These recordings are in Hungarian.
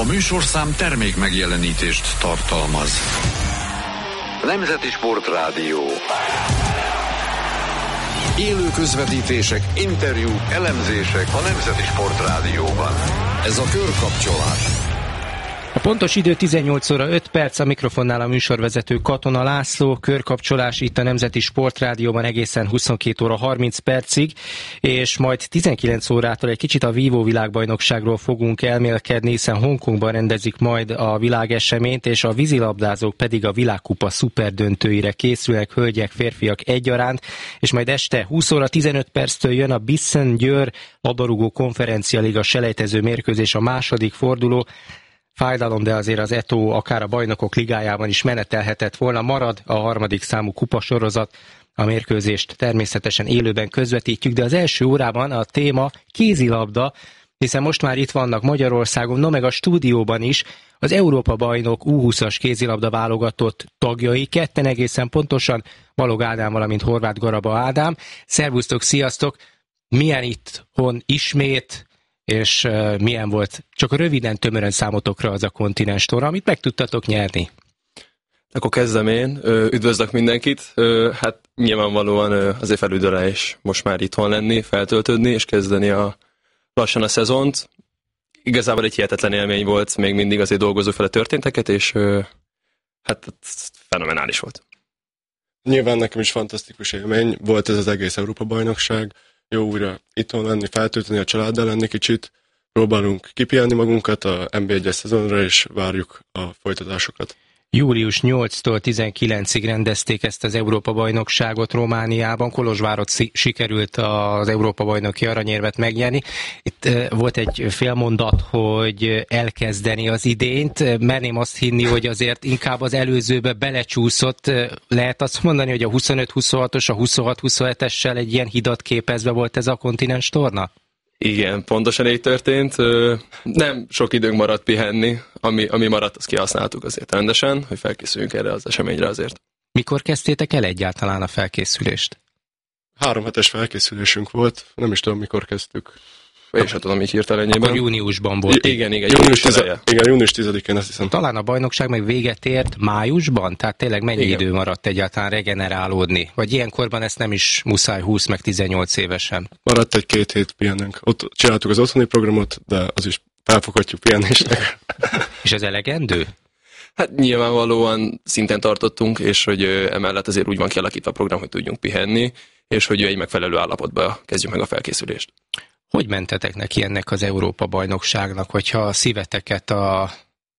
A műsorszám termék megjelenítést tartalmaz. Nemzeti Sportrádió. Élő közvetítések, interjúk, elemzések a Nemzeti Sportrádióban. Ez a Körkapcsolás. A pontos idő 18 óra 5 perc, a mikrofonnál a műsorvezető Katona László. Körkapcsolás itt a Nemzeti Sportrádióban egészen 22 óra 30 percig, és majd 19 órától egy kicsit a vívó világbajnokságról fogunk elmélkedni, hiszen Hongkongban rendezik majd a világeseményt, és a vízilabdázók pedig a világkupa szuperdöntőire készülnek, hölgyek, férfiak egyaránt, és majd este 20 óra 15 perctől jön a Bissen-Győr labdarúgó konferencialiga selejtező mérkőzés, a második forduló. Fájdalom, de azért az Eto akár a bajnokok ligájában is menetelhetett volna. Marad a harmadik számú kupasorozat. A mérkőzést természetesen élőben közvetítjük, de az első órában a téma kézilabda, hiszen most már itt vannak Magyarországon, no meg a stúdióban is az Európa-bajnok U20-as kézilabda válogatott tagjai, ketten egészen pontosan, Balog Ádám, valamint Horváth Garaba Ádám. Szervusztok, sziasztok! Milyen itthon ismét, és milyen volt csak röviden, tömören számotokra az a kontinens torna, amit meg tudtatok nyerni? Akkor kezdem én. Üdvözlök mindenkit. Hát nyilvánvalóan azért felüdülés most már itthon lenni, feltöltődni, és kezdeni lassan a szezont. Igazából egy hihetetlen élmény volt, még mindig azért dolgozó fel a történteket, és hát fenomenális volt. Nyilván nekem is fantasztikus élmény volt ez az egész Európa-bajnokság. Jó újra itthon lenni, feltölteni a családdal lenni kicsit, próbálunk kipihenni magunkat a NB1-es szezonra, és várjuk a folytatásokat. Július 8-tól 19-ig rendezték ezt az Európa-bajnokságot Romániában. Kolozsvárot sikerült az Európa-bajnoki aranyérmet megnyerni. Itt volt egy félmondat, hogy elkezdeni az idényt. Merném azt hinni, hogy azért inkább az előzőbe belecsúszott. Lehet azt mondani, hogy a 25-26-os, a 26-27-essel egy ilyen hidat képezve volt ez a kontinens torna? Igen, pontosan így történt. Nem sok időnk maradt pihenni, ami maradt, azt kihasználtuk azért rendesen, hogy felkészüljünk erre az eseményre azért. Mikor kezdtétek el egyáltalán a felkészülést? 3 hetes felkészülésünk volt, nem is tudom, mikor kezdtük. Én sem tudom, így hirtelenjében. Akkor júniusban volt. Igen, június 10-én, azt hiszem. Talán a bajnokság meg véget ért májusban? Tehát tényleg mennyi idő maradt egyáltalán regenerálódni? Vagy ilyenkorban ezt nem is muszáj 20 meg 18 évesen? Maradt egy 2 hét pihenünk. Ott csináltuk az otthoni programot, de az is felfoghatjuk pihenésnek. És ez elegendő? Hát nyilvánvalóan szinten tartottunk, és hogy emellett azért úgy van kialakítva a program, hogy tudjunk pihenni, és hogy egy megfelelő állapotba kezdjük meg a felkészülést. Hogy mentetek neki ennek az Európa-bajnokságnak, hogyha a szíveteket a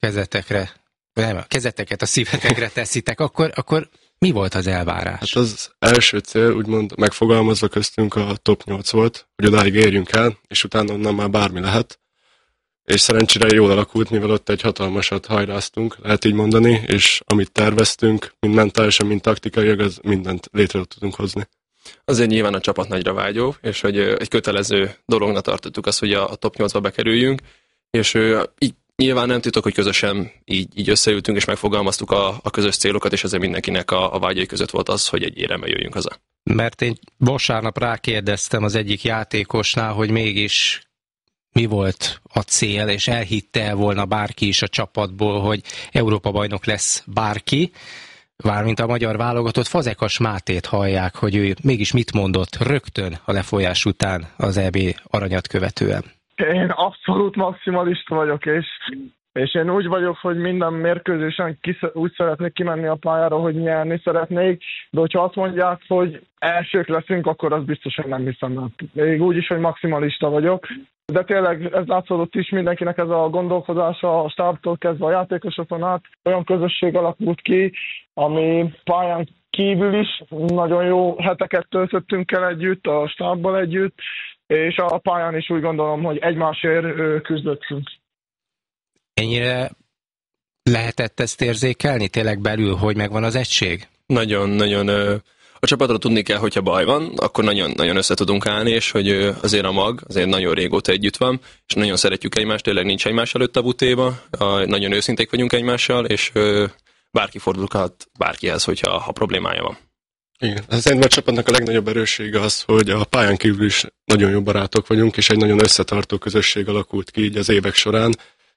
kezeteket a szívetekre teszitek, akkor mi volt az elvárás? Hát az első cél, úgymond megfogalmazva köztünk a top 8 volt, hogy odáig érjünk el, és utána onnan már bármi lehet. És szerencsére jól alakult, mivel ott egy hatalmasat hajráztunk, lehet így mondani, és amit terveztünk, mind mentálisan, mind taktikailag, az mindent létre tudunk hozni. Azért nyilván a csapat nagyra vágyó, és hogy egy kötelező dolognak tartottuk azt, hogy a top 8-ba bekerüljünk, és így nyilván nem titok, hogy közösen így összeültünk, és megfogalmaztuk a közös célokat, és ezért mindenkinek a vágyai között volt az, hogy egy éremmel jöjjünk haza. Mert én vasárnap rákérdeztem az egyik játékosnál, hogy mégis mi volt a cél, és elhitte volna bárki is a csapatból, hogy Európa-bajnok lesz bárki, mármint a magyar válogatott. Fazekas Mátét hallják, hogy ő mégis mit mondott rögtön a lefolyás után az EB aranyat követően. Én abszolút maximalista vagyok, és én úgy vagyok, hogy minden mérkőzésen úgy szeretnék kimenni a pályára, hogy nyerni szeretnék, de hogyha azt mondják, hogy elsők leszünk, akkor az biztosan nem hiszem. Még úgy is, hogy maximalista vagyok. De tényleg ez látszódott is, mindenkinek ez a gondolkodása, a stábtól kezdve a játékosokon át, olyan közösség alakult ki, ami pályán kívül is nagyon jó heteket töltöttünk el együtt, a stábbal együtt, és a pályán is úgy gondolom, hogy egymásért küzdöttünk. Ennyire lehetett ezt érzékelni tényleg belül, hogy megvan az egység? Nagyon. A csapatra tudni kell, hogyha baj van, akkor nagyon össze tudunk állni, és hogy azért a mag, azért nagyon régóta együtt van, és nagyon szeretjük egymást, tényleg nincs egymás előtt a butéba, nagyon őszinték vagyunk egymással, és bárki fordulhat bárkihez, ha problémája van. Igen, szerintem a csapatnak a legnagyobb erőssége az, hogy a pályán kívül is nagyon jó barátok vagyunk, és egy nagyon összetartó közösség alakult ki így az évek során,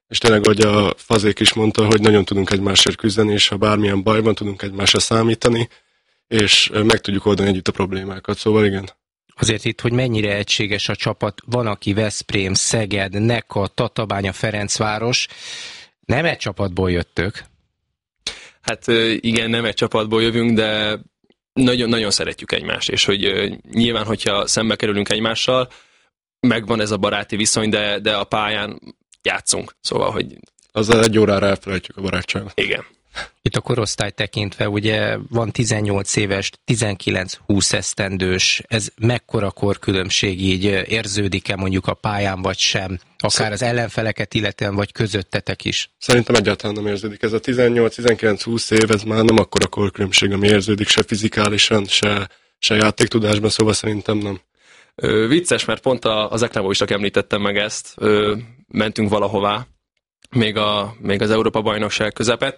és tényleg, ahogy a Fazék is mondta, hogy nagyon tudunk egymásért küzdeni, és ha bármilyen baj van, tudunk egymásra számítani, és meg tudjuk oldani együtt a problémákat, szóval igen. Azért itt, hogy mennyire egységes a csapat, van, aki Veszprém, Szeged, Neka, Tatabánya, Ferencváros, nem egy csapatból jöttök. Hát igen, nem egy csapatból jövünk, de nagyon szeretjük egymást, és hogy nyilván, hogyha szembe kerülünk egymással, megvan ez a baráti viszony, de a pályán játszunk, szóval, hogy... Azzal egy órára elfelejtjük a barátságot. Igen. Itt a korosztály tekintve, ugye van 18 éves, 19-20 esztendős, ez mekkora korkülönbség, így érződik-e mondjuk a pályán, vagy sem? Akár az ellenfeleket illetően, vagy közöttetek is? Szerintem egyáltalán nem érződik. Ez a 18-19-20 év, ez már nem akkora korkülönbség, ami érződik, se fizikálisan, se játéktudásban, szóval szerintem nem. Vicces, mert pont az Eknabóistak említettem meg ezt, mentünk valahová, még az Európa-bajnokság közepett,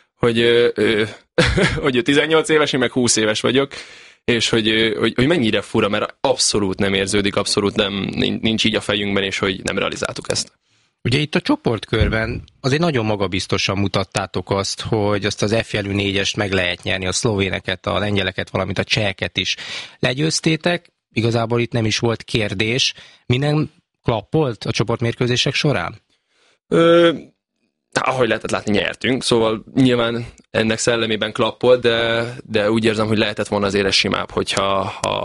hogy 18 éves, én meg 20 éves vagyok, és hogy mennyire fura, mert abszolút nem érződik, abszolút nincs így a fejünkben, és hogy nem realizáltuk ezt. Ugye itt a csoportkörben azért nagyon magabiztosan mutattátok azt, hogy azt az F-jelű 4-est meg lehet nyerni, a szlovéneket, a lengyeleket, valamint a cseheket is. Legyőztétek, igazából itt nem is volt kérdés. Minden klappolt a csoportmérkőzések során? Ahogy lehetett látni, nyertünk, szóval nyilván ennek szellemében klappolt, de úgy érzem, hogy lehetett volna azért simább, hogyha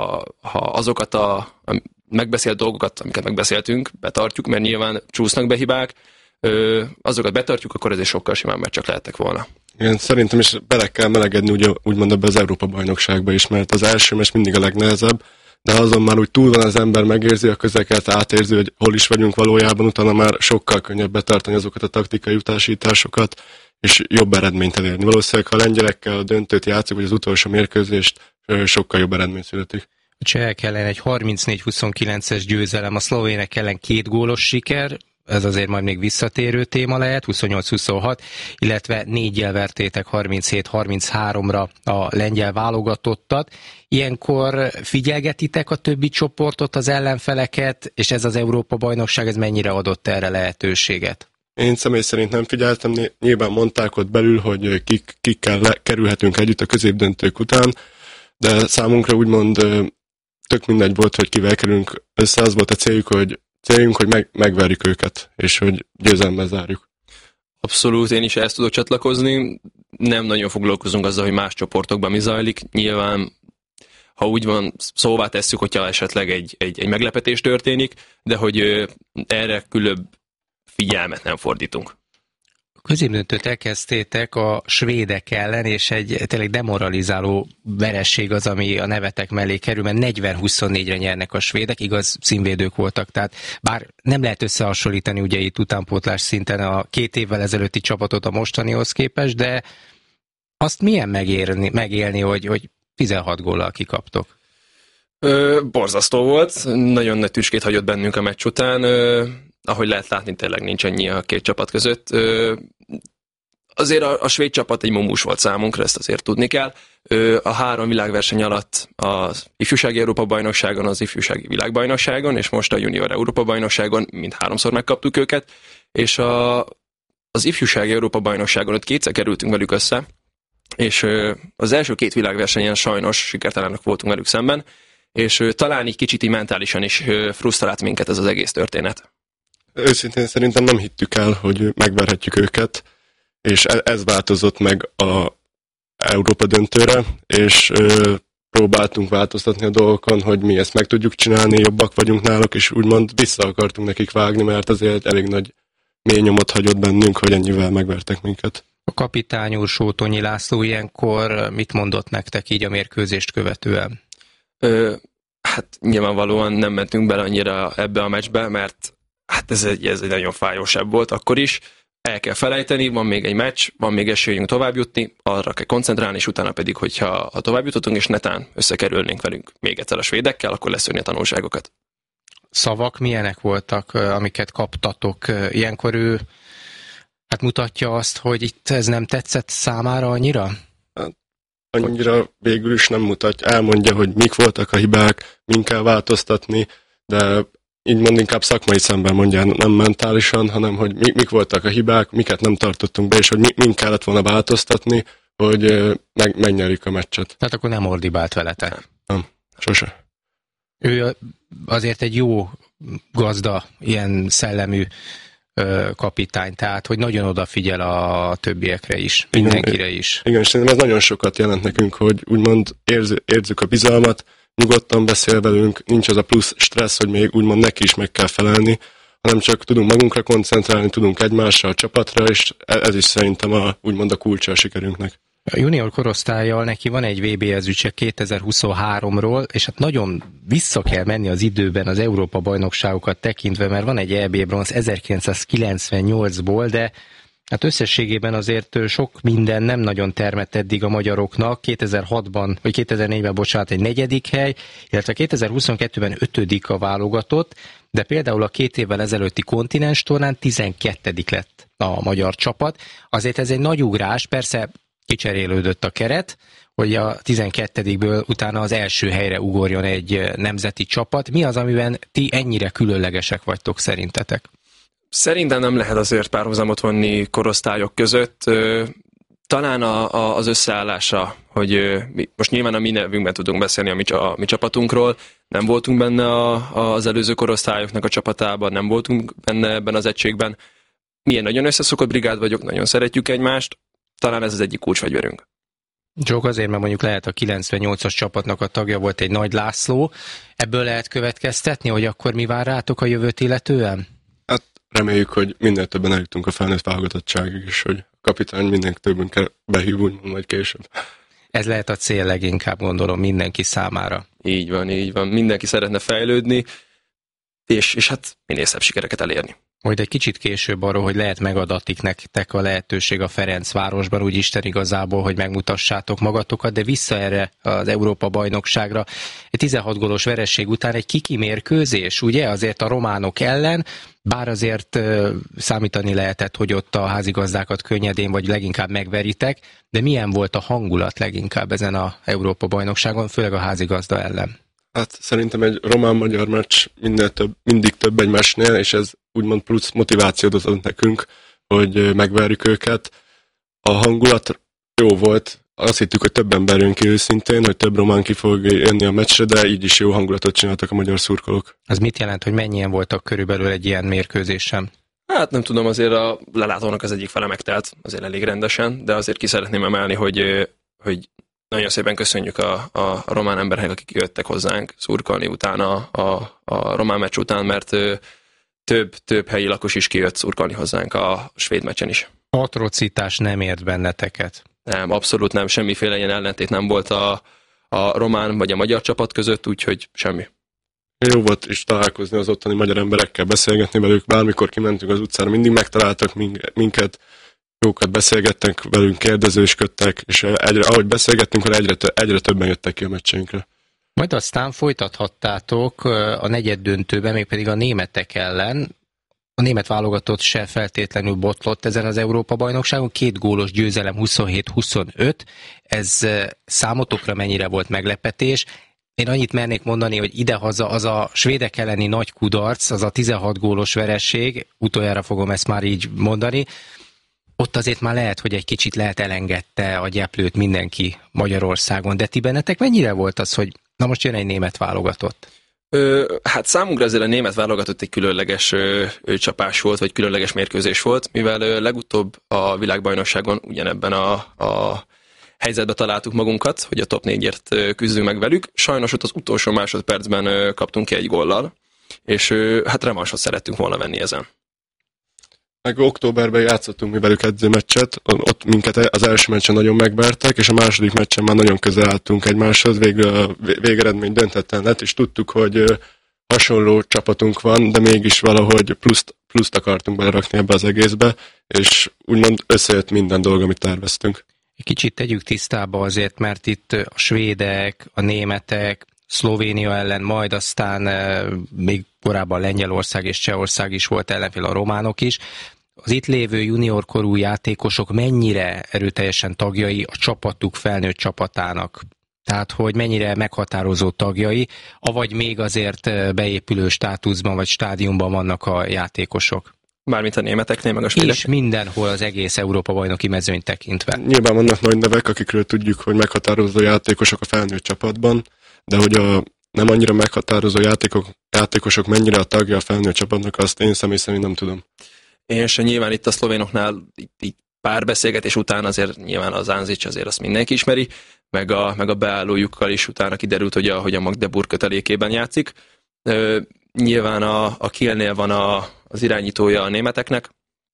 azokat a megbeszélt dolgokat, amiket megbeszéltünk, betartjuk, mert nyilván csúsznak be hibák, azokat betartjuk, akkor ez is sokkal simább, mert csak lehettek volna. Igen, szerintem is bele kell melegedni úgymond ebbe az Európa-bajnokságba is, mert az első meccs mindig a legnehezebb, de azon már úgy túl van az ember, megérzi a közeket, átérzi, hogy hol is vagyunk valójában, utána már sokkal könnyebb betartani azokat a taktikai utasításokat, és jobb eredményt elérni. Valószínűleg, ha a lengyelekkel a döntőt játszunk, vagy az utolsó mérkőzést, sokkal jobb eredmény születik. A csehek ellen egy 34-29-es győzelem, a szlovének ellen 2 gólos siker, ez azért majd még visszatérő téma lehet, 28-26, illetve 4-jel vertétek 37-33-ra a lengyel válogatottat. Ilyenkor figyelgetitek a többi csoportot, az ellenfeleket, és ez az Európa-bajnokság, ez mennyire adott erre lehetőséget? Én személy szerint nem figyeltem, nyilván mondták ott belül, hogy kikkel kerülhetünk együtt a középdöntők után, de számunkra úgymond tök mindegy volt, hogy kivel kerülünk össze, az volt a céljuk, hogy megverjük őket, és hogy győzelemmel zárjuk. Abszolút, én is ezt tudok csatlakozni. Nem nagyon foglalkozunk azzal, hogy más csoportokban mi zajlik. Nyilván, ha úgy van, szóvá tesszük, hogyha esetleg egy meglepetés történik, de hogy erre különb figyelmet nem fordítunk. A középdöntőt elkezdtétek a svédek ellen, és egy tényleg demoralizáló veresség az, ami a nevetek mellé kerül, mert 40-24-re nyernek a svédek, igaz, színvédők voltak, tehát bár nem lehet összehasonlítani ugye itt utánpótlás szinten a 2 évvel ezelőtti csapatot a mostanihoz képest, de azt milyen megélni, hogy 16 góllal kikaptok? Borzasztó volt, nagyon nagy tüskét hagyott bennünk a meccs után, ahogy lehet látni, tényleg nincs ennyi a 2 csapat között. Azért a svéd csapat egy mumus volt számunkra, ezt azért tudni kell. A 3 világverseny alatt az ifjúsági Európa-bajnokságon, az ifjúsági világbajnokságon, és most a junior Európa-bajnokságon mind 3-szor megkaptuk őket, és az ifjúsági Európa-bajnokságon ott 2-szer kerültünk velük össze, és az első 2 világversenyen sajnos sikertelenek voltunk velük szemben, és talán így kicsit így mentálisan is frusztrált minket ez az egész történet. Őszintén szerintem nem hittük el, hogy megverhetjük őket, és ez változott meg a Európa döntőre, és próbáltunk változtatni a dolgokon, hogy mi ezt meg tudjuk csinálni, jobbak vagyunk náluk, és úgymond vissza akartunk nekik vágni, mert azért elég nagy mély nyomot hagyott bennünk, hogy ennyivel megvertek minket. A kapitány úr, Sótonyi László ilyenkor mit mondott nektek így a mérkőzést követően? Hát nyilvánvalóan nem mentünk bele annyira ebbe a meccsbe, mert hát ez egy nagyon fájós ebb volt akkor is. El kell felejteni, van még egy meccs, van még esélyünk tovább jutni, arra kell koncentrálni, és utána pedig, hogyha tovább jutottunk, és netán összekerülnénk velünk még egyszer a svédekkel, akkor leszűrni a tanulságokat. Szavak milyenek voltak, amiket kaptatok? Ilyenkor ő hát mutatja azt, hogy itt ez nem tetszett számára annyira? Annyira végül is nem mutatja. Elmondja, hogy mik voltak a hibák, min kell változtatni, de így mond inkább szakmai szemben mondjál, nem mentálisan, hanem hogy mik voltak a hibák, miket nem tartottunk be, és hogy min kellett volna változtatni, hogy megnyerjük a meccset. Tehát akkor nem ordibált veletek? Nem, sose. Ő azért egy jó gazda, ilyen szellemű kapitány, tehát hogy nagyon odafigyel a többiekre is, mindenkire is. Igen, és szerintem ez nagyon sokat jelent nekünk, hogy úgymond érzük a bizalmat, nyugodtan beszél velünk, nincs az a plusz stressz, hogy még úgymond neki is meg kell felelni, hanem csak tudunk magunkra koncentrálni, tudunk egymásra, a csapatra, és ez is szerintem úgymond a kulcsa a sikerünknek. A junior korosztállyal neki van egy VB ezüstse 2023-ról, és hát nagyon vissza kell menni az időben az Európa-bajnokságokat tekintve, mert van egy EB bronz 1998-ból, de hát összességében azért sok minden nem nagyon termett eddig a magyaroknak. 2006-ban, vagy 2004-ben, bocsánat, egy 4. hely, illetve 2022-ben 5. a válogatott, de például a 2 évvel ezelőtti kontinens tornán 12. lett a magyar csapat. Azért ez egy nagy ugrás, persze kicserélődött a keret, hogy a 12-ből utána az első helyre ugorjon egy nemzeti csapat. Mi az, amiben ti ennyire különlegesek vagytok szerintetek? Szerintem nem lehet azért párhuzamot vonni korosztályok között. Talán az összeállása, hogy most nyilván a mi nevünkben tudunk beszélni a mi csapatunkról, nem voltunk benne az előző korosztályoknak a csapatában, nem voltunk benne ebben az egységben. Milyen nagyon összeszokott brigád vagyok, nagyon szeretjük egymást, talán ez az egyik kulcsfegyverünk. Csak azért, mert mondjuk lehet a 98-as csapatnak a tagja volt egy Nagy László, ebből lehet következtetni, hogy akkor mi vár rátok a jövőt illetően? Hát reméljük, hogy minél többen eljutunk a felnőtt válogatottságig, és hogy a kapitány minden többünkkel behív, úgymond majd később. Ez lehet a cél leginkább, gondolom, mindenki számára. Így van, így van. Mindenki szeretne fejlődni, és hát minél szebb sikereket elérni. Majd egy kicsit később arról, hogy lehet megadatik nektek a lehetőség a Ferencvárosban, úgy Isten igazából, hogy megmutassátok magatokat, de vissza erre az Európa-bajnokságra. Egy 16 gólos vereség után egy kiki mérkőzés, ugye, azért a románok ellen, bár azért számítani lehetett, hogy ott a házigazdákat könnyedén vagy leginkább megveritek, de milyen volt a hangulat leginkább ezen a Európa-bajnokságon, főleg a házigazda ellen? Hát szerintem egy román-magyar meccs mindig több egy meccsnél, és ez úgymond plusz motivációt adott nekünk, hogy megverjük őket. A hangulat jó volt, azt hittük, hogy több ember jön ki őszintén, hogy több román ki fog jönni a meccsre, de így is jó hangulatot csináltak a magyar szurkolók. Az mit jelent, hogy mennyien voltak körülbelül egy ilyen mérkőzésen? Hát nem tudom, azért a lelátónak az egyik fele megtelt, azért elég rendesen, de azért ki szeretném emelni, hogy nagyon szépen köszönjük a román emberek, akik jöttek hozzánk szurkolni utána a román meccs után, mert több helyi lakos is kijött szurkolni hozzánk a svéd meccsen is. Atrocitás nem ért benneteket? Nem, abszolút nem, semmiféle ilyen ellentét nem volt a román vagy a magyar csapat között, úgyhogy semmi. Jó volt is találkozni az ottani magyar emberekkel, beszélgetni velük, bármikor kimentünk az utcára, mindig megtaláltak minket, jókat beszélgettek velünk, kérdezősködtek, és ahogy beszélgettünk, egyre többen jöttek ki a meccseinkre. Majd aztán folytathattátok a negyeddöntőben, mégpedig a németek ellen. A német válogatott se feltétlenül botlott ezen az Európa-bajnokságon, 2 gólos győzelem 27-25. Ez számotokra mennyire volt meglepetés? Én annyit mernék mondani, hogy idehaza az a svédek elleni nagy kudarc, az a 16 gólos vereség, utoljára fogom ezt már így mondani, ott azért már lehet, hogy egy kicsit elengedte a gyeplőt mindenki Magyarországon, de ti bennetek mennyire volt az, hogy na most jön egy német válogatott? Hát számunkra azért a német válogatott egy különleges csapás volt, vagy különleges mérkőzés volt, mivel legutóbb a világbajnokságon ugyanebben a helyzetben találtuk magunkat, hogy a top 4-ért küzdünk meg velük. Sajnos ott az utolsó másodpercben kaptunk ki egy góllal, és hát revansot szerettünk volna venni ezen. Meg októberben játszottunk mi velük edzőmeccset, ott minket az első meccsen nagyon megvertek, és a második meccsen már nagyon közel álltunk egymáshoz, végeredmény döntetlen lett, és tudtuk, hogy hasonló csapatunk van, de mégis valahogy pluszt akartunk belerakni ebbe az egészbe, és úgymond összejött minden dolog, amit terveztünk. Egy kicsit tegyük tisztába azért, mert itt a svédek, a németek, Szlovénia ellen, majd aztán még korábban Lengyelország és Csehország is volt ellenfél, a románok is. Az itt lévő juniorkorú játékosok mennyire erőteljesen tagjai a csapatuk felnőtt csapatának? Tehát, hogy mennyire meghatározó tagjai, avagy még azért beépülő státuszban vagy stádiumban vannak a játékosok. Mármint a németeknél, meg a svédek. És mindenhol az egész Európa-bajnoki mezőnyt tekintve. Nyilván vannak nagy nevek, akikről tudjuk, hogy meghatározó játékosok a felnőtt csapatban, de hogy a nem annyira meghatározó játékosok mennyire a tagja a felnőtt csapatnak, azt én személy szerint nem tudom. És nyilván itt a szlovénoknál így pár beszélgetés után azért nyilván az Anzic azért azt mindenki ismeri, meg a beállójukkal is utána kiderült, hogy a Magdeburg kötelékében játszik. Nyilván a Kielnél van az irányítója a németeknek.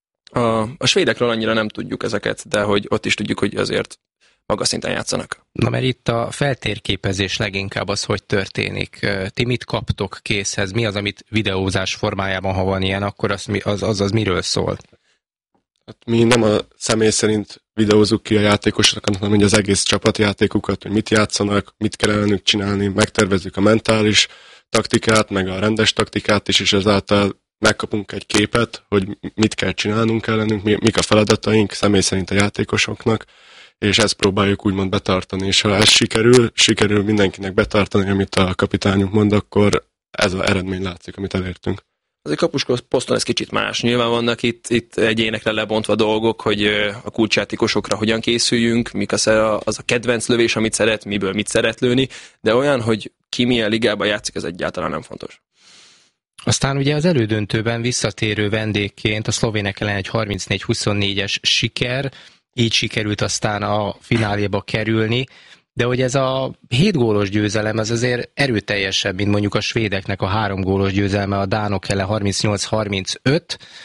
A svédekről annyira nem tudjuk ezeket, de hogy ott is tudjuk, hogy azért magas szinten játszanak. Na, mert itt a feltérképezés leginkább az, hogy történik. Ti mit kaptok készhez? Mi az, amit videózás formájában, ha van ilyen, akkor az miről szól? Hát mi nem a személy szerint videózzuk ki a játékosokat, hanem hogy az egész csapatjátékukat, hogy mit játszanak, mit kell ellenük csinálni, megtervezzük a mentális taktikát, meg a rendes taktikát is, és ezáltal megkapunk egy képet, hogy mit kell csinálnunk ellenünk, mik a feladataink személy szerint a játékosoknak, és ezt próbáljuk úgymond betartani, és ha ez sikerül mindenkinek betartani, amit a kapitányunk mond, akkor ez az eredmény látszik, amit elértünk. Azért kapusposzton ez kicsit más. Nyilván vannak itt egyénekre lebontva dolgok, hogy a kulcsjátékosokra hogyan készüljünk, mik az a kedvenc lövés, amit szeret, miből mit szeret lőni, de olyan, hogy ki milyen ligában játszik, ez egyáltalán nem fontos. Aztán ugye az elődöntőben visszatérő vendégként a szlovének ellen egy 34-24-es siker, így sikerült aztán a fináléba kerülni, de hogy ez a 7 gólos győzelem az azért erőteljesebb, mint mondjuk a svédeknek a 3 gólos győzelme a dánok ellen 38-35,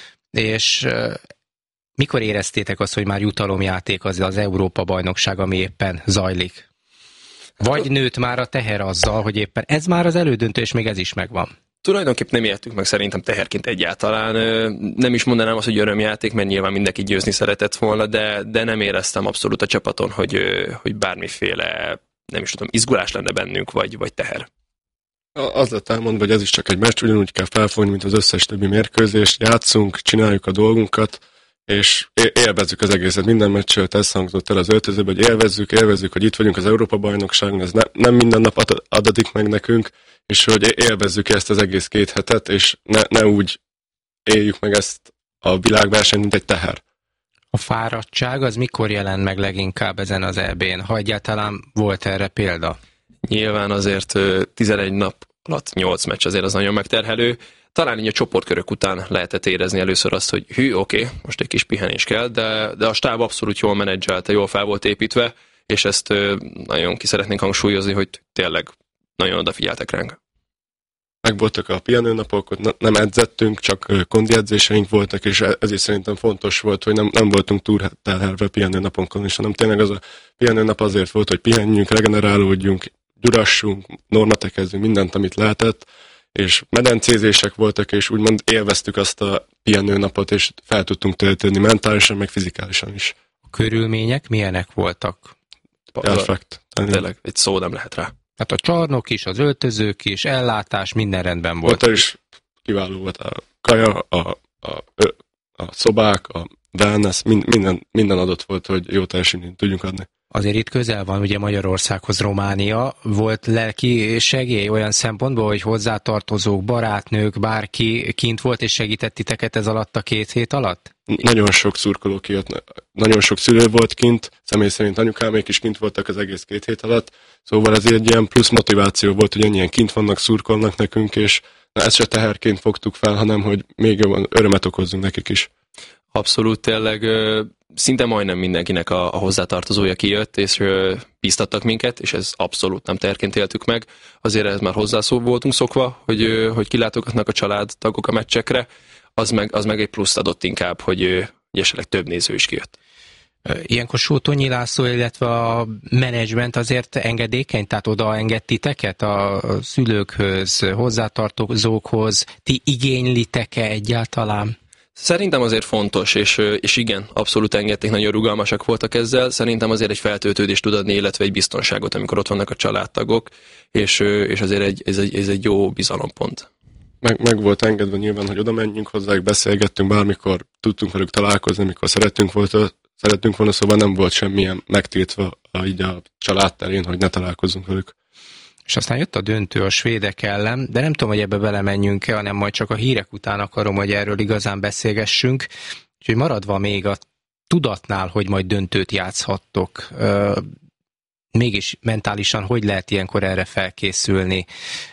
és mikor éreztétek azt, hogy már jutalomjáték az Európa-bajnokság, ami éppen zajlik? Vagy nőtt már a teher azzal, hogy éppen ez már az elődöntő, és még ez is megvan? Tulajdonképpen nem értük meg szerintem teherként egyáltalán. Nem is mondanám azt, hogy örömjáték, mert nyilván mindenki győzni szeretett volna, de nem éreztem abszolút a csapaton, hogy bármiféle, nem is tudom, izgulás lenne bennünk, vagy teher. Az lett elmondva, hogy ez is csak egy meccs, ugyanúgy kell felfogni, mint az összes többi mérkőzést. Játszunk, csináljuk a dolgunkat, és élvezzük az egészet. Minden meccsről ez hangzott el az öltözőben, hogy élvezzük, hogy itt vagyunk az Európa-bajnokságon, ez nem minden nap adatik meg nekünk, és hogy élvezzük ezt az egész 2 hetet, és ne úgy éljük meg ezt a világversenyt, mint egy teher. A fáradtság az mikor jelent meg leginkább ezen az EB-n, ha egyáltalán volt erre példa? Nyilván azért 11 nap alatt 8 meccs azért az nagyon megterhelő. Talán így a csoportkörök után lehetett érezni először azt, hogy oké, most egy kis pihenés kell, de a stáb abszolút jól menedzselte, jól fel volt építve, és ezt nagyon ki szeretnénk hangsúlyozni, hogy tényleg nagyon odafigyeltek ránk. Megvoltak a pihenőnapok, nem edzettünk, csak kondiedzéseink voltak, és ez is szerintem fontos volt, hogy nem voltunk túlterhelve pihenőnaponkon is, hanem tényleg az a pihenőnap azért volt, hogy pihenjünk, regenerálódjunk, gyurassunk, normatekezzünk, mindent, amit lehetett, és medencézések voltak, és úgymond élveztük azt a pihenőnapot, és fel tudtunk töltődni mentálisan, meg fizikálisan is. A körülmények milyenek voltak? Perfekt. Tényleg, egy szó nem lehet rá. Hát a csarnok is, az öltözők is, ellátás, minden rendben volt. Ott is kiváló volt a kaja, a szobák, a wellness, minden adott volt, hogy jó teljesítményt tudjunk adni. Azért itt közel van ugye Magyarországhoz Románia. Volt lelki segély olyan szempontból, hogy hozzátartozók, barátnők, bárki kint volt és segített titeket ez alatt a 2 hét alatt? Nagyon sok szurkoló kijött, nagyon sok szülő volt kint, személy szerint anyukámék is kint voltak az egész 2 hét alatt, szóval ez egy ilyen plusz motiváció volt, hogy ennyien kint vannak, szurkolnak nekünk, és ezt se teherként fogtuk fel, hanem hogy még jobban örömet okozzunk nekik is. Abszolút, tényleg szinte majdnem mindenkinek a hozzátartozója kijött, és bíztattak minket, és ez abszolút nem teherként éltük meg. Azért ez már voltunk szokva, hogy kilátogatnak a családtagok a meccsekre, az meg egy pluszt adott inkább, hogy esetleg több néző is kijött. Ilyenkor Sótonyi László, illetve a menedzsment azért engedékeny, tehát oda engedt titeket a szülőkhöz, hozzátartozókhoz, ti igénylitek-e egyáltalán? Szerintem azért fontos, és igen, abszolút engedték, nagyon rugalmasak voltak ezzel. Szerintem azért egy feltöltődést tud adni, illetve egy biztonságot, amikor ott vannak a családtagok, és azért ez egy jó bizalompont. Meg volt engedve nyilván, hogy oda menjünk hozzájuk, beszélgettünk, bármikor tudtunk velük találkozni, amikor szerettünk volna, szóval nem volt semmilyen megtiltva tartva így a családterén, hogy ne találkozzunk velük. És aztán jött a döntő a svédek ellen, de nem tudom, hogy ebbe belemenjünk-e, hanem majd csak a hírek után akarom, hogy erről igazán beszélgessünk. Úgyhogy maradva még a tudatnál, hogy majd döntőt játszhattok, mégis mentálisan hogy lehet ilyenkor erre felkészülni?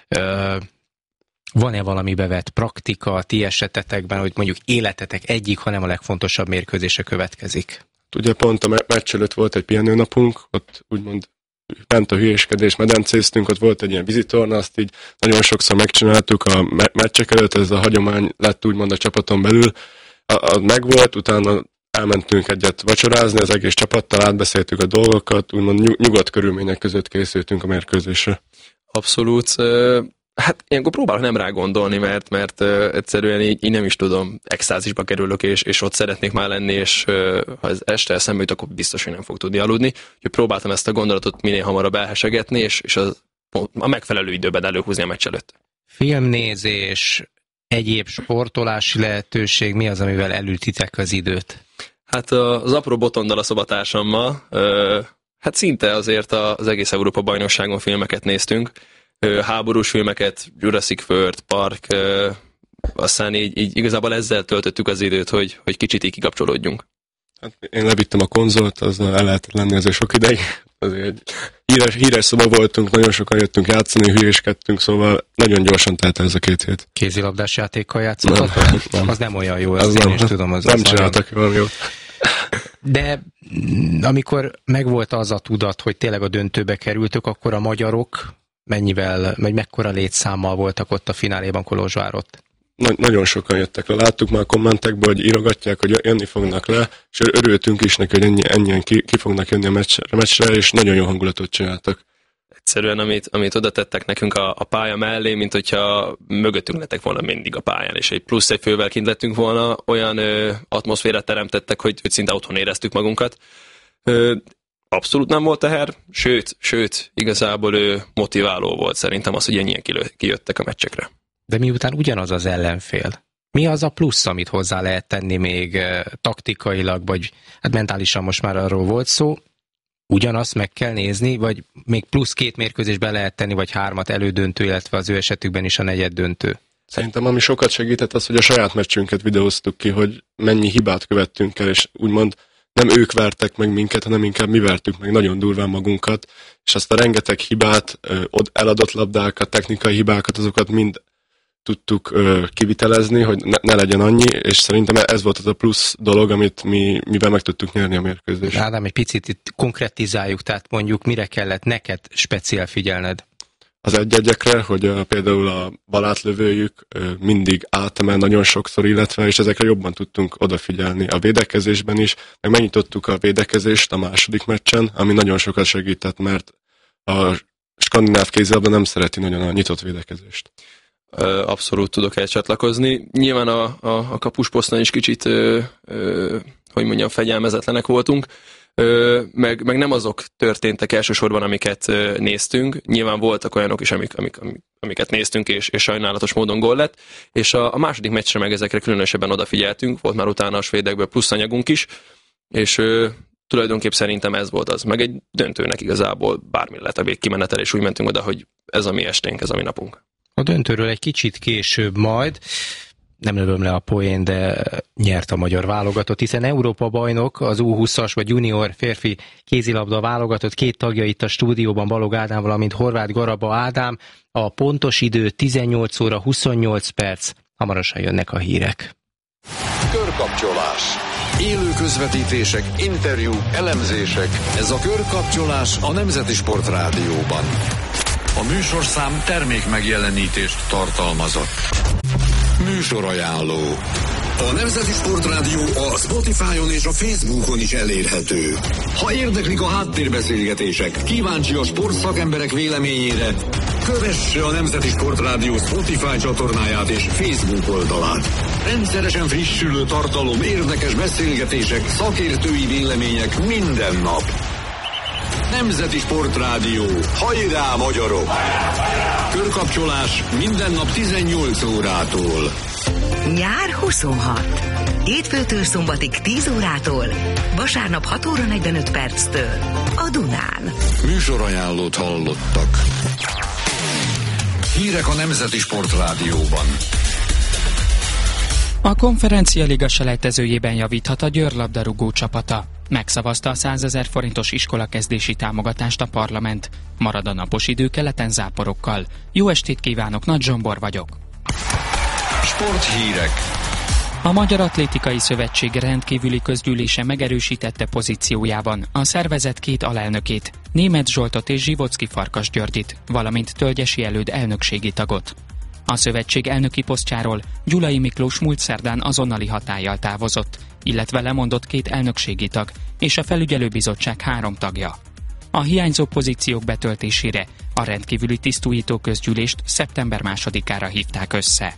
Van-e valami bevett praktika a ti esetetekben, hogy mondjuk életetek egyik, hanem a legfontosabb mérkőzése következik? Ugye pont a meccs előtt volt egy pihenőnapunk, ott úgymond ment a hülyéskedés, medencéztünk, ott volt egy ilyen vízitorna, azt így nagyon sokszor megcsináltuk a meccsek előtt, ez a hagyomány lett úgymond a csapaton belül. Az megvolt, utána elmentünk egyet vacsorázni, az egész csapattal átbeszéltük a dolgokat, úgymond nyugodt körülmények között készültünk a mérkőzésre. Abszolút. Hát ilyenkor próbálok nem rá gondolni, mert egyszerűen így nem is tudom, extázisba kerülök, és ott szeretnék már lenni, és ha ez este eszembe jut, akkor biztos, hogy nem fog tudni aludni. Úgyhogy próbáltam ezt a gondolatot minél hamarabb elhesegetni, és a megfelelő időben előhúzni a meccs előtt. Filmnézés, egyéb sportolási lehetőség, mi az, amivel elültitek az időt? Hát az apró botondal a szobatársammal, hát szinte azért az egész Európa-bajnokságon filmeket néztünk, háborús filmeket, Jurassic World Park, aztán így igazából ezzel töltöttük az időt, hogy kicsit így kikapcsolódjunk. Hát én levittem a konzolt, az el lehet lenni azért sok ideig. Azért híres szoba voltunk, nagyon sokan jöttünk játszani, hülyéskedtünk, szóval nagyon gyorsan telt ez a 2 hét. Kézilabdás játékkal játszottatok? Nem. Az nem olyan jó, az én nem, is tudom. Nem csináltak valami jót. De amikor megvolt az a tudat, hogy tényleg a döntőbe kerültök, akkor a magyarok mekkora létszámmal voltak ott a fináléban Kolozsvárott? Nagyon sokan jöttek le. Láttuk már a kommentekből, hogy írogatják, hogy jönni fognak le, és örültünk is neki, hogy ennyien ki fognak jönni a meccsre, és nagyon jó hangulatot csináltak. Egyszerűen, amit oda tettek nekünk a pálya mellé, mint hogyha mögöttünk lettek volna mindig a pályán, és egy fővel kint lettünk volna, olyan atmoszférát teremtettek, hogy szinte otthon éreztük magunkat. Abszolút nem volt teher, sőt, igazából motiváló volt szerintem az, hogy ennyien kijöttek a meccsekre. De miután ugyanaz az ellenfél, mi az a plusz, amit hozzá lehet tenni még taktikailag, vagy hát mentálisan most már arról volt szó, ugyanazt meg kell nézni, vagy még plusz 2 mérkőzésbe lehet tenni, vagy 3 elődöntő, illetve az ő esetükben is a negyeddöntő? Szerintem ami sokat segített az, hogy a saját meccsünket videóztuk ki, hogy mennyi hibát követtünk el, és úgymond nem ők vertek meg minket, hanem inkább mi vertük meg nagyon durván magunkat, és azt a rengeteg hibát, eladott labdákat, technikai hibákat, azokat mind tudtuk kivitelezni, hogy ne legyen annyi, és szerintem ez volt az a plusz dolog, mivel meg tudtuk nyerni a mérkőzést. Ádám, egy picit itt konkretizáljuk, tehát mondjuk mire kellett neked speciál figyelned? Az egy-egyekre, hogy például a balátlövőjük mindig átemel nagyon sokszor, illetve, és ezekre jobban tudtunk odafigyelni a védekezésben is, meg megnyitottuk a védekezést a második meccsen, ami nagyon sokat segített, mert a skandináv kézilabda nem szereti nagyon a nyitott védekezést. Abszolút tudok elcsatlakozni. Nyilván a kapusposzton is kicsit, hogy mondjam, fegyelmezetlenek voltunk, meg nem azok történtek elsősorban, amiket néztünk. Nyilván voltak olyanok is, amiket néztünk, és sajnálatos módon gól lett. És a második meccsre meg ezekre különösebben odafigyeltünk, volt már utána a svédekből plusz anyagunk is, és tulajdonképp szerintem ez volt az. Meg egy döntőnek igazából bármi lett a végkimenetel, és úgy mentünk oda, hogy ez a mi esténk, ez a mi napunk. A döntőről egy kicsit később majd, nem lövöm le a poén, de nyert a magyar válogatott, hiszen Európa bajnok, az U20-as vagy junior férfi kézilabda válogatott 2 tagja itt a stúdióban, Balog Ádám, valamint Horváth Garaba Ádám. A pontos idő 18 óra 28 perc, hamarosan jönnek a hírek. Körkapcsolás. Élő közvetítések, interjú, elemzések. Ez a Körkapcsolás a Nemzeti Sport Rádióban. A műsorszám termék megjelenítést tartalmazott. Műsorajánló. A Nemzeti Sport Rádió a Spotify-on és a Facebookon is elérhető. Ha érdeklik a háttérbeszélgetések, kíváncsi a sportszakemberek véleményére, kövesse a Nemzeti Sport Rádió Spotify csatornáját és Facebook oldalát. Rendszeresen frissülő tartalom, érdekes beszélgetések, szakértői vélemények minden nap. Nemzeti Sport Rádió. Hajrá, magyarok! Körkapcsolás minden nap 18 órától. Nyár 26. Hétfőtől szombatig 10 órától, vasárnap 6 óra 45 perctől a Dunán. Műsorajánlót hallottak. Hírek a Nemzeti Sportrádióban. A Konferencia Liga selejtezőjében javíthat a Győr labdarúgó csapata. Megszavazta a 100 000 forintos iskolakezdési támogatást a parlament. Marad a napos idő, keleten záporokkal. Jó estét kívánok, Nagy Zsombor vagyok. Sporthírek. A Magyar Atlétikai Szövetség rendkívüli közgyűlése megerősítette pozíciójában a szervezet 2 alelnökét, Németh Zsoltot és Zsivocki Farkas Györgyit, valamint Tölgyesi Előd elnökségi tagot. A szövetség elnöki posztjáról Gyulai Miklós múlt szerdán azonnali hatállyal távozott, illetve lemondott 2 elnökségi tag és a felügyelőbizottság 3 tagja. A hiányzó pozíciók betöltésére a rendkívüli tisztújító közgyűlést szeptember 2-ára hívták össze.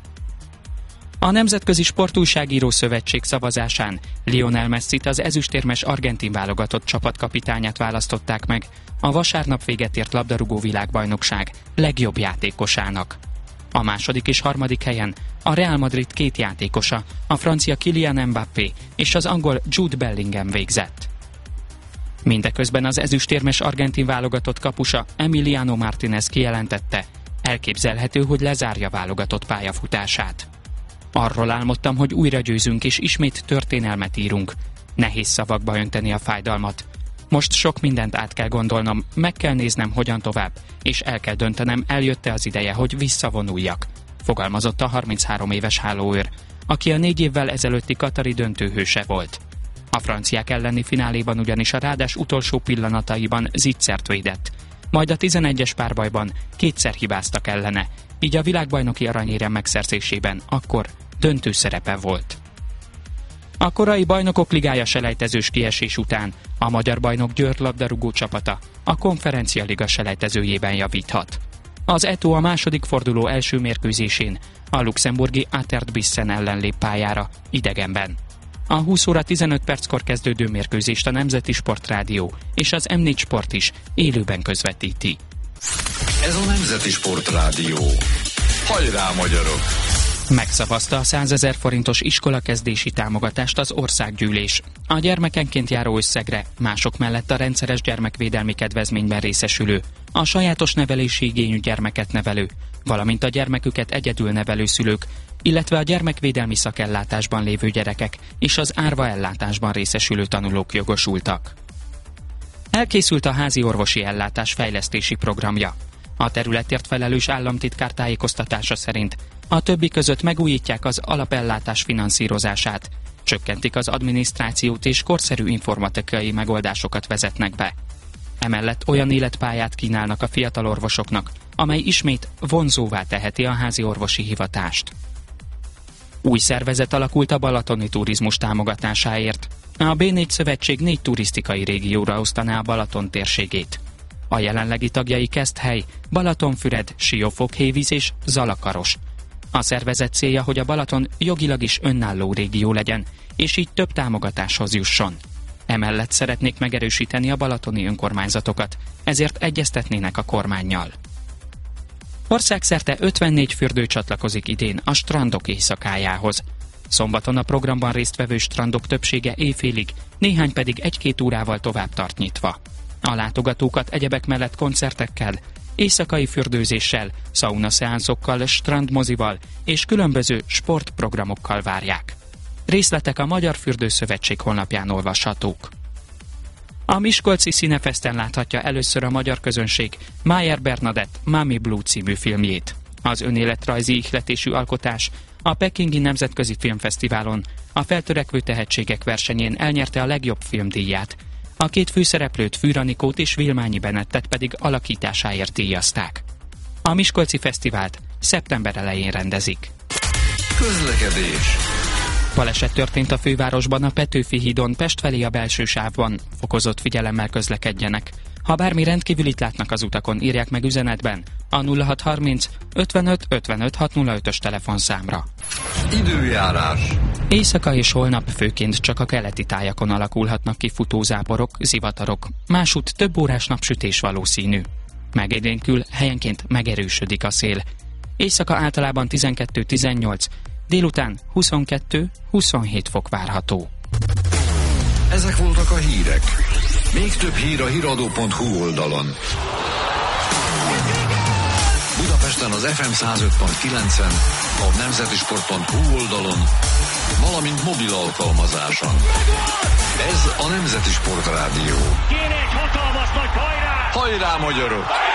A Nemzetközi Sportújságíró Szövetség szavazásán Lionel Messit, az ezüstérmes argentin válogatott csapatkapitányát választották meg a vasárnap véget ért labdarúgó világbajnokság legjobb játékosának. A második és harmadik helyen a Real Madrid 2 játékosa, a francia Kylian Mbappé és az angol Jude Bellingham végzett. Mindeközben az ezüstérmes argentin válogatott kapusa Emiliano Martínez kijelentette, elképzelhető, hogy lezárja válogatott pályafutását. Arról álmodtam, hogy újra győzünk és ismét történelmet írunk. Nehéz szavakba önteni a fájdalmat. Most sok mindent át kell gondolnom, meg kell néznem, hogyan tovább, és el kell döntenem, eljött-e az ideje, hogy visszavonuljak, fogalmazott a 33 éves hálóőr, aki a 4 évvel ezelőtti katari döntőhőse volt. A franciák elleni fináléban ugyanis a rádás utolsó pillanataiban zicsert védett, majd a 11-es párbajban 2-szer hibáztak ellene, így a világbajnoki aranyérem megszerzésében akkor döntő szerepe volt. A korai Bajnokok Ligája selejtezős kiesés után a magyar bajnok Győr labdarúgó csapata a Konferencia Liga selejtezőjében javíthat. Az Eto a második forduló első mérkőzésén a luxemburgi Atert Bissen ellen lép pályára, idegenben. A 20 óra 15 perckor kezdődő mérkőzést a Nemzeti Sportrádió és az M4 Sport is élőben közvetíti. Ez a Nemzeti Sportrádió. Hajrá, magyarok! Megszavazta a 100 000 forintos iskolakezdési támogatást az országgyűlés. A gyermekenként járó összegre mások mellett a rendszeres gyermekvédelmi kedvezményben részesülő, a sajátos nevelési igényű gyermeket nevelő, valamint a gyermeküket egyedül nevelő szülők, illetve a gyermekvédelmi szakellátásban lévő gyerekek és az árva ellátásban részesülő tanulók jogosultak. Elkészült a házi orvosi ellátás fejlesztési programja. A területért felelős államtitkár tájékoztatása szerint a többi között megújítják az alapellátás finanszírozását, csökkentik az adminisztrációt és korszerű informatikai megoldásokat vezetnek be. Emellett olyan életpályát kínálnak a fiatal orvosoknak, amely ismét vonzóvá teheti a házi orvosi hivatást. Új szervezet alakult a balatoni turizmus támogatásáért. A B4 szövetség 4 turisztikai régióra osztaná a Balaton térségét. A jelenlegi tagjai Keszthely, Balatonfüred, Siófok-Hévíz és Zalakaros. A szervezet célja, hogy a Balaton jogilag is önálló régió legyen, és így több támogatáshoz jusson. Emellett szeretnék megerősíteni a balatoni önkormányzatokat, ezért egyeztetnének a kormánnyal. Országszerte 54 fürdő csatlakozik idén a strandok éjszakájához. Szombaton a programban résztvevő strandok többsége éjfélig, néhány pedig 1-2 órával tovább tart nyitva. A látogatókat egyebek mellett koncertekkel, éjszakai fürdőzéssel, szaunaszeánszokkal, strandmozival és különböző sportprogramokkal várják. Részletek a Magyar Fürdőszövetség honlapján olvashatók. A miskolci Színefesten láthatja először a magyar közönség Májer Bernadett Mami Blue című filmjét. Az önéletrajzi ihletésű alkotás a Pekingi Nemzetközi Filmfesztiválon a feltörekvő tehetségek versenyén elnyerte a legjobb filmdíját. A 2 főszereplőt, Fűr Anikót és Vilmányi Benettet pedig alakításáért díjazták. A miskolci fesztivált szeptember elején rendezik. Közlekedés. Baleset történt a fővárosban, a Petőfi hídon Pest felé a belső sávban. Fokozott figyelemmel közlekedjenek. Ha bármi rendkívülit látnak az utakon, írják meg üzenetben a 0630 55 55 605-ös telefonszámra. Időjárás. Éjszaka és holnap főként csak a keleti tájakon alakulhatnak ki futózáporok, zivatarok. Másút több órás napsütés valószínű. Megélénkül, helyenként megerősödik a szél. Éjszaka általában 12-18, Délután 22-27 fok várható. Ezek voltak a hírek. Még több hír a hiradó.hu oldalon. Budapesten az FM 105.9-en, a nemzetisport.hu oldalon, valamint mobil alkalmazáson. Ez a Nemzeti Sport Rádió. Kéne egy hatalmas nagy hajrá! Hajrá, magyarok!